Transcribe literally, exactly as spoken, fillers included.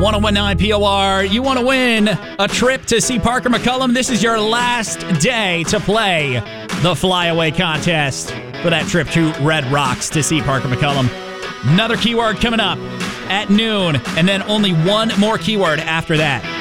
one oh one point nine P O R. You want to win a trip to see Parker McCullum? This is your last day to play the Flyaway contest for that trip to Red Rocks to see Parker McCullum. Another keyword coming up at noon, and then only one more keyword after that.